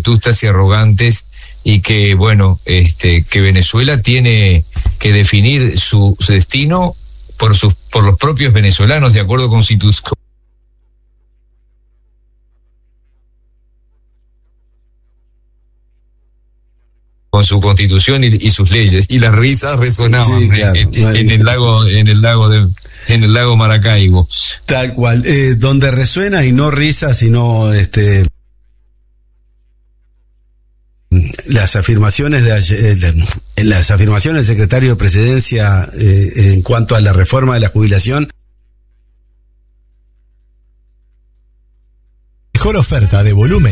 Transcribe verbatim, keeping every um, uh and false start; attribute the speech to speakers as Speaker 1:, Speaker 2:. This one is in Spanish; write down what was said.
Speaker 1: vetustas y arrogantes, y que, bueno, este, que Venezuela tiene que definir su, su destino por sus, por los propios venezolanos, de acuerdo con su con su constitución y, y sus leyes, y las risas resonaban sí, claro, en, en, en el lago, en el lago de, en el lago Maracaibo.
Speaker 2: Tal cual, eh, donde resuena, y no risas, sino este las afirmaciones de, de las afirmaciones del secretario de Presidencia eh, en cuanto a la reforma de la jubilación.
Speaker 3: Mejor oferta de volumen